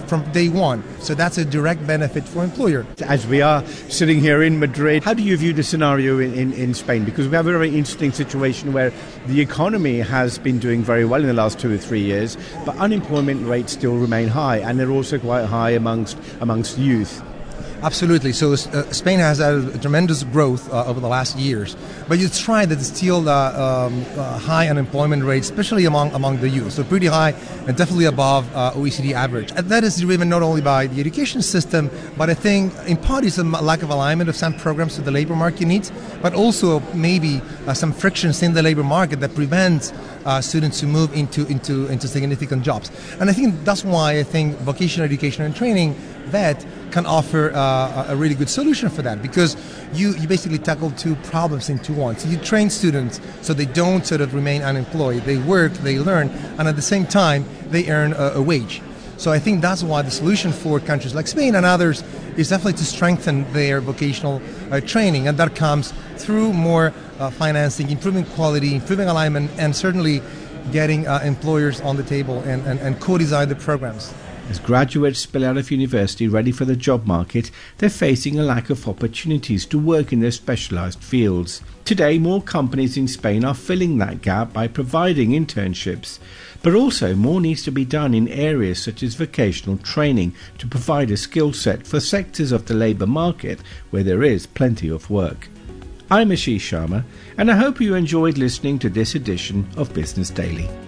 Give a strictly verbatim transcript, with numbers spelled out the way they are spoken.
from day one. So that's a direct benefit for employer. As we are sitting here in Madrid, how do you view the scenario in, in, in Spain? Because we have a very interesting situation where the economy has been doing very well in the last two or three years, but unemployment rates still remain high, and they're also quite high amongst amongst youth. Absolutely. So uh, Spain has had a tremendous growth uh, over the last years, but it's right that it's still uh, um, uh, high unemployment rate, especially among among the youth. So pretty high and definitely above uh, O E C D average. And that is driven not only by the education system, but I think in part it's a lack of alignment of some programs to the labor market needs, but also maybe uh, some frictions in the labor market that prevents uh, students to move into, into, into significant jobs. And I think that's why I think vocational education and training, V E T, can offer uh, a really good solution for that, because you, you basically tackle two problems into one. So you train students so they don't sort of remain unemployed. They work, they learn, and at the same time, they earn a, a wage. So I think that's why the solution for countries like Spain and others is definitely to strengthen their vocational uh, training, and that comes through more uh, financing, improving quality, improving alignment, and certainly getting uh, employers on the table and, and, and co-design the programs. As graduates spill out of university ready for the job market, they're facing a lack of opportunities to work in their specialised fields. Today, more companies in Spain are filling that gap by providing internships. But also, more needs to be done in areas such as vocational training to provide a skill set for sectors of the labour market where there is plenty of work. I'm Ashish Sharma, and I hope you enjoyed listening to this edition of Business Daily.